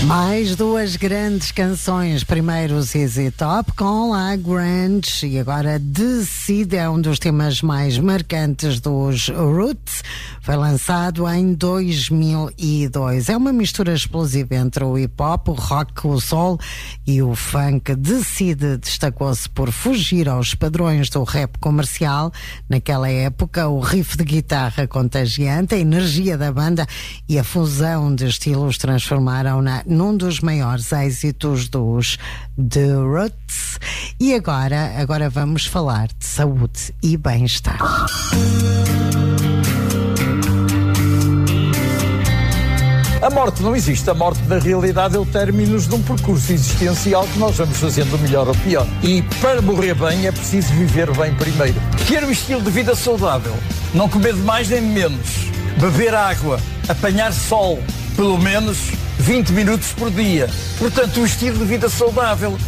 Mais duas grandes canções. Primeiro o ZZ Top com La Grande e agora Decide, é um dos temas mais marcantes dos Roots. Foi lançado em 2002. É uma mistura explosiva entre o hip-hop, o rock, o soul e o funk. Decide destacou-se por fugir aos padrões do rap comercial. Naquela época, o riff de guitarra contagiante, a energia da banda e a fusão de estilos transformaram-na num dos maiores êxitos dos The Roots. E agora vamos falar de saúde e bem-estar. A morte não existe. A morte, da realidade, é o término de um percurso existencial que nós vamos fazendo melhor ou pior. E para morrer bem é preciso viver bem primeiro. Ter um estilo de vida saudável, não comer de mais nem de menos, beber água, apanhar sol, pelo menos 20 minutos por dia. Portanto, um estilo de vida saudável.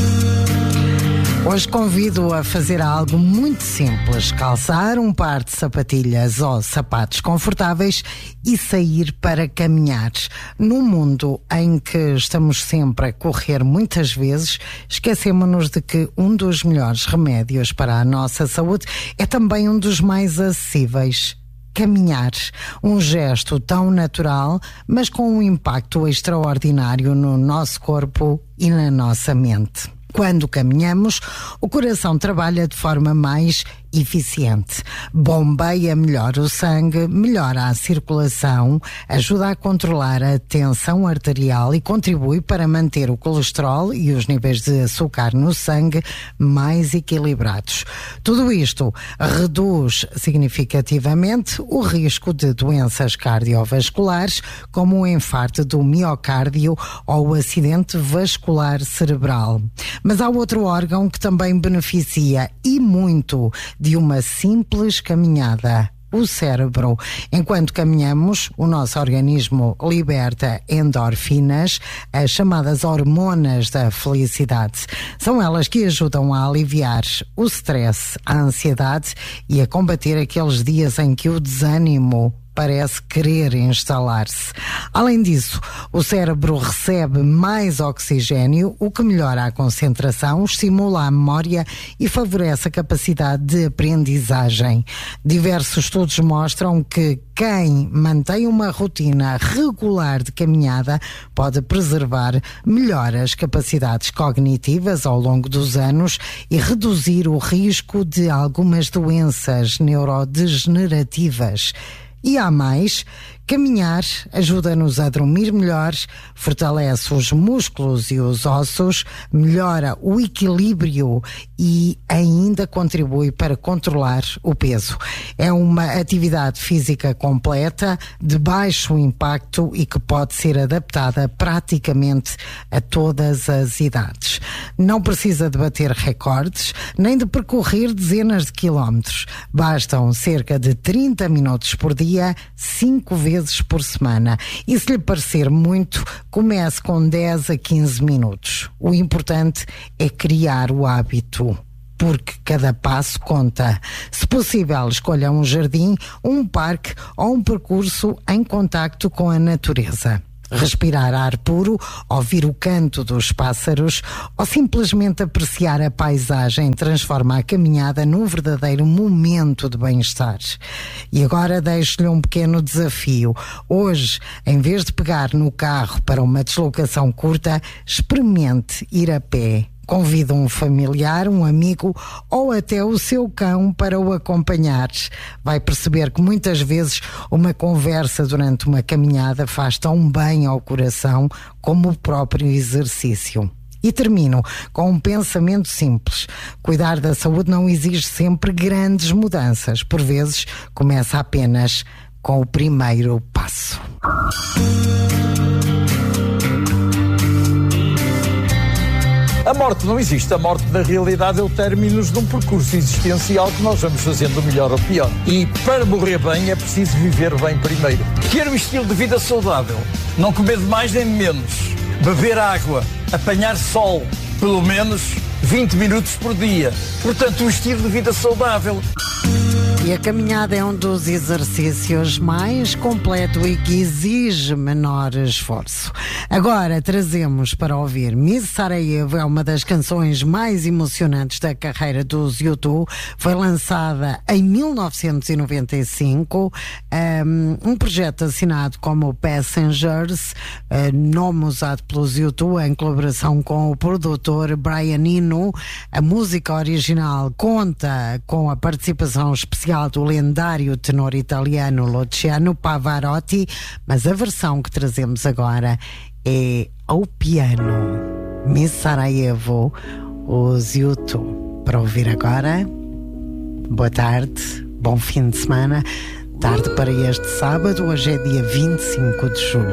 Hoje convido a fazer algo muito simples: calçar um par de sapatilhas ou sapatos confortáveis e sair para caminhar. Num mundo em que estamos sempre a correr muitas vezes, esquecemos-nos de que um dos melhores remédios para a nossa saúde é também um dos mais acessíveis: caminhar. Um gesto tão natural, mas com um impacto extraordinário no nosso corpo e na nossa mente. Quando caminhamos, o coração trabalha de forma mais eficiente, bombeia melhor o sangue, melhora a circulação, ajuda a controlar a tensão arterial e contribui para manter o colesterol e os níveis de açúcar no sangue mais equilibrados. Tudo isto reduz significativamente o risco de doenças cardiovasculares, como o infarto do miocárdio ou o acidente vascular cerebral. Mas há outro órgão que também beneficia e muito de uma simples caminhada: o cérebro. Enquanto caminhamos, o nosso organismo liberta endorfinas, as chamadas hormonas da felicidade. São elas que ajudam a aliviar o stress, a ansiedade e a combater aqueles dias em que o desânimo parece querer instalar-se. Além disso, o cérebro recebe mais oxigênio, o que melhora a concentração, estimula a memória e favorece a capacidade de aprendizagem. Diversos estudos mostram que quem mantém uma rotina regular de caminhada pode preservar melhor as capacidades cognitivas ao longo dos anos e reduzir o risco de algumas doenças neurodegenerativas. E há mais: caminhar ajuda-nos a dormir melhor, fortalece os músculos e os ossos, melhora o equilíbrio e ainda contribui para controlar o peso. É uma atividade física completa, de baixo impacto e que pode ser adaptada praticamente a todas as idades. Não precisa de bater recordes, nem de percorrer dezenas de quilómetros. Bastam cerca de 30 minutos por dia, 5 vezes por semana. E se lhe parecer muito, comece com 10 a 15 minutos. O importante é criar o hábito, porque cada passo conta. Se possível, escolha um jardim, um parque ou um percurso em contacto com a natureza. Respirar ar puro, ouvir o canto dos pássaros ou simplesmente apreciar a paisagem transforma a caminhada num verdadeiro momento de bem-estar. E agora deixo-lhe um pequeno desafio. Hoje, em vez de pegar no carro para uma deslocação curta, experimente ir a pé. Convida um familiar, um amigo ou até o seu cão para o acompanhar. Vai perceber que muitas vezes uma conversa durante uma caminhada faz tão bem ao coração como o próprio exercício. E termino com um pensamento simples: cuidar da saúde não exige sempre grandes mudanças. Por vezes, começa apenas com o primeiro passo. A morte não existe. A morte, da realidade, é o término de um percurso existencial que nós vamos fazendo melhor ou pior. E para morrer bem é preciso viver bem primeiro. Ter um estilo de vida saudável, não comer de mais nem de menos, beber água, apanhar sol, pelo menos 20 minutos por dia. Portanto, um estilo de vida saudável. E a caminhada é um dos exercícios mais completo e que exige menor esforço. Agora trazemos para ouvir Miss Sarajevo, é uma das canções mais emocionantes da carreira dos U2. Foi lançada em 1995, um projeto assinado como Passengers, nome usado pelos U2 em colaboração com o produtor Brian Eno. A música original conta com a participação especial do lendário tenor italiano Luciano Pavarotti, mas a versão que trazemos agora é ao piano. Miss Sarajevo, os U2. Para ouvir agora, boa tarde, bom fim de semana. Tarde para este sábado, hoje é dia 25 de julho.